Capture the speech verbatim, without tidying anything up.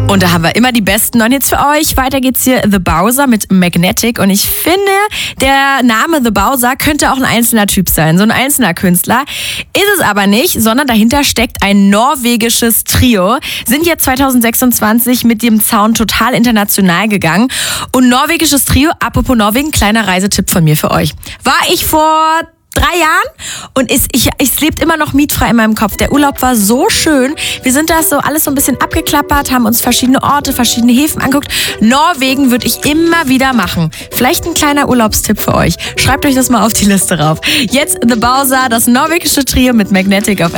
Und da haben wir immer die besten neuen Hits für euch. Weiter geht's hier, The Bowser mit Magnetic. Und ich finde, der Name The Bowser könnte auch ein einzelner Typ sein, so ein einzelner Künstler. Ist es aber nicht, sondern dahinter steckt ein norwegisches Trio. Sind jetzt zwanzig sechsundzwanzig mit dem Sound total international gegangen. Und norwegisches Trio, apropos Norwegen, kleiner Reisetipp von mir für euch. War ich vor drei Jahren und ist, ich, ich lebt immer noch mietfrei in meinem Kopf. Der Urlaub war so schön. Wir sind das so alles so ein bisschen abgeklappert, haben uns verschiedene Orte, verschiedene Häfen angeguckt. Norwegen würde ich immer wieder machen. Vielleicht ein kleiner Urlaubstipp für euch. Schreibt euch das mal auf die Liste rauf. Jetzt The Bowser, das norwegische Trio mit Magnetic auf